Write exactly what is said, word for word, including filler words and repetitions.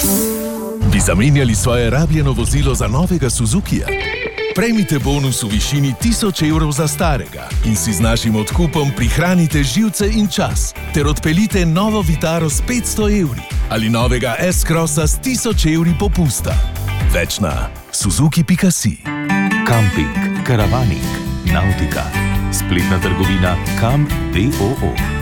Bi zamenjali svoje rabljeno vozilo za novega Suzukija? Prejmite bonus v višini tisoč evrov za starega in si z našim odkupom prihranite živce in čas ter odpeljite novo Vitaro s petsto evri ali novega S-Crossa s tisoč evri popusta. Več na suzuki pika si. Kamping, karavaning, nautika, spletna trgovina kam punkt d o o.